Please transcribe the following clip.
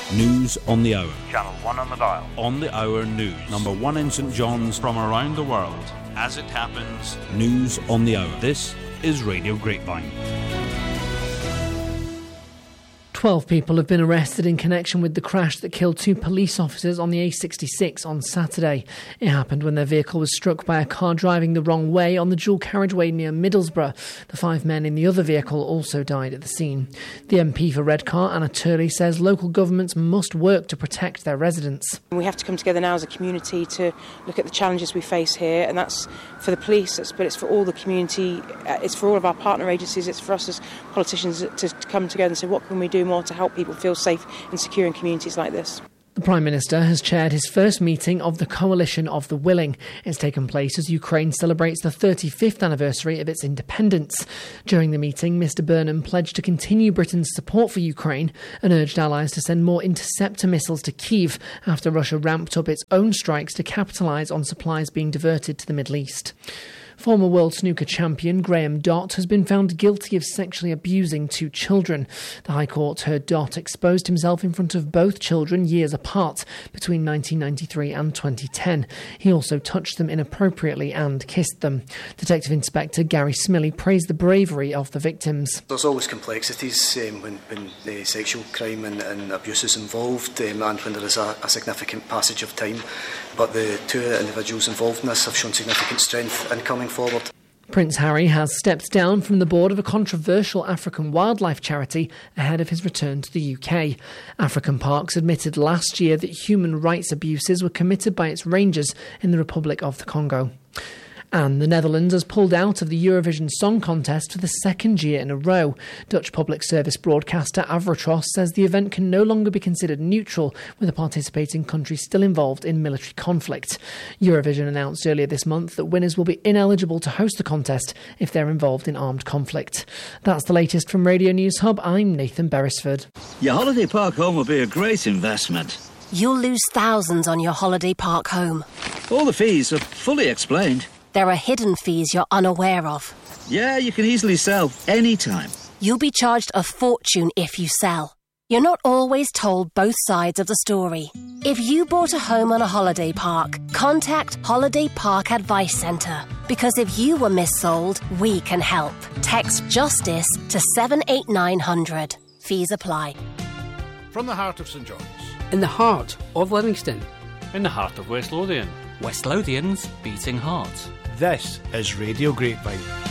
News on the hour. Channel 1 on the dial. On the hour news. Number 1 in St John's. From around the world. As it happens. News on the hour. This is Radio Grapevine. 12 people have been arrested in connection with the crash that killed 2 police officers on the A66 on Saturday. It happened when their vehicle was struck by a car driving the wrong way on the dual carriageway near Middlesbrough. The 5 men in the other vehicle also died at the scene. The MP for Redcar, Anna Turley, says local governments must work to protect their residents. We have to come together now as a community to look at the challenges we face here, and that's for the police, but it's for all the community, it's for all of our partner agencies, it's for us as politicians to come together and say what can we do more to help people feel safe and secure in communities like this. The Prime Minister has chaired his first meeting of the Coalition of the Willing. It's taken place as Ukraine celebrates the 35th anniversary of its independence. During the meeting, Mr Burnham pledged to continue Britain's support for Ukraine and urged allies to send more interceptor missiles to Kyiv after Russia ramped up its own strikes to capitalise on supplies being diverted to the Middle East. Former world snooker champion Graham Dott has been found guilty of sexually abusing 2 children. The High Court heard Dott exposed himself in front of both children years apart, between 1993 and 2010. He also touched them inappropriately and kissed them. Detective Inspector Gary Smillie praised the bravery of the victims. There's always complexities when the sexual crime and abuse is involved, and when there is a significant passage of time. But the 2 individuals involved in this have shown significant strength in coming forward. Prince Harry has stepped down from the board of a controversial African wildlife charity ahead of his return to the UK. African Parks admitted last year that human rights abuses were committed by its rangers in the Republic of the Congo. And the Netherlands has pulled out of the Eurovision Song Contest for the 2nd year in a row. Dutch public service broadcaster Avrotros says the event can no longer be considered neutral, with a participating country still involved in military conflict. Eurovision announced earlier this month that winners will be ineligible to host the contest if they're involved in armed conflict. That's the latest from Radio News Hub. I'm Nathan Beresford. Your holiday park home will be a great investment. You'll lose thousands on your holiday park home. All the fees are fully explained. There are hidden fees you're unaware of. Yeah, you can easily sell anytime. You'll be charged a fortune if you sell. You're not always told both sides of the story. If you bought a home on a holiday park, contact Holiday Park Advice Centre. Because if you were missold, we can help. Text JUSTICE to 78900. Fees apply. From the heart of St John's. In the heart of Livingston. In the heart of West Lothian. West Lothian's beating heart. This is Radio Grapevine.